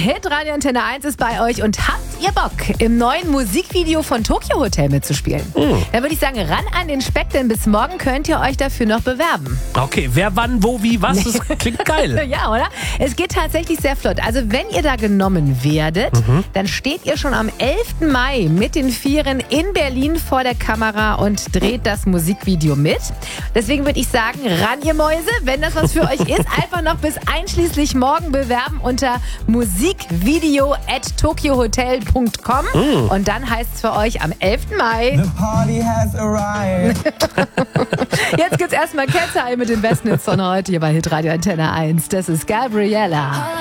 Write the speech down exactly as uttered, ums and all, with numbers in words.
Hitradio Antenne eins ist bei euch und habt ihr Bock, im neuen Musikvideo von Tokyo Hotel mitzuspielen? Mhm. Dann würde ich sagen, ran an den Speck, denn bis morgen könnt ihr euch dafür noch bewerben. Okay, wer, wann, wo, wie, was? Das klingt geil. Ja, oder? Es geht tatsächlich sehr flott. Also wenn ihr da genommen werdet, mhm. dann steht ihr schon am elften Mai mit den Vieren in Berlin vor der Kamera und dreht das Musikvideo mit. Deswegen würde ich sagen, ran ihr Mäuse, wenn das was für euch ist, einfach noch bis einschließlich morgen bewerben unter musikvideo at tokyohotel punkt com mm. und dann heißt es für euch am elften Mai. The party has arrived. Jetzt gibt's erstmal Cat's Eye mit den besten Hits von heute hier bei Hitradio Antenne eins. Das ist Gabriella.